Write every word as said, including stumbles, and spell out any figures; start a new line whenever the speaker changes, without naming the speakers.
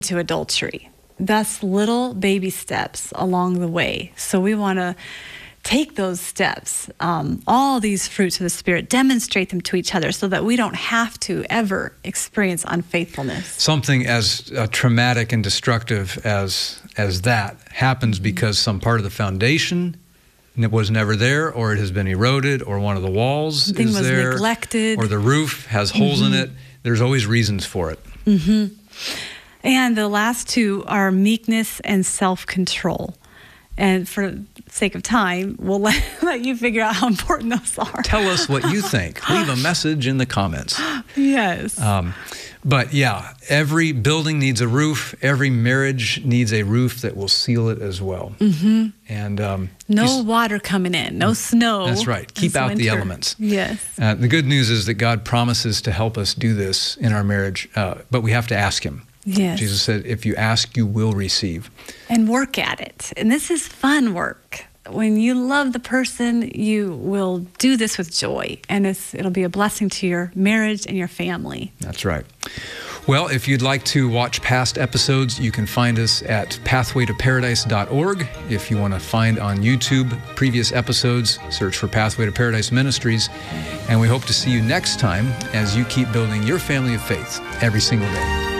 to adultery. Thus, little baby steps along the way. So we want to take those steps, um, all these fruits of the Spirit, demonstrate them to each other so that we don't have to ever experience unfaithfulness.
Something as uh, traumatic and destructive as as that happens because some part of the foundation was never there, or it has been eroded, or one of the walls
Something
is
was
there,
neglected,
or the roof has holes mm-hmm. in it. There's always reasons for it.
Mm-hmm. And the last two are meekness and self-control. And for the sake of time, we'll let, let you figure out how important those are.
Tell us what you think. Leave a message in the comments.
Yes.
Um, but yeah, every building needs a roof. Every marriage needs a roof that will seal it as well.
Mm-hmm.
And um,
no you, water coming in, no snow.
That's right. Keep out
winter.
the elements.
Yes.
Uh, the good news is that God promises to help us do this in our marriage, uh, but we have to ask Him.
Yes.
Jesus said, if you ask, you will receive.
And work at it. And this is fun work. When you love the person, you will do this with joy. And it's, it'll be a blessing to your marriage and your family.
That's right. Well, if you'd like to watch past episodes, you can find us at pathway to paradise dot org. If you want to find on YouTube previous episodes, search for Pathway to Paradise Ministries. And we hope to see you next time as you keep building your family of faith every single day.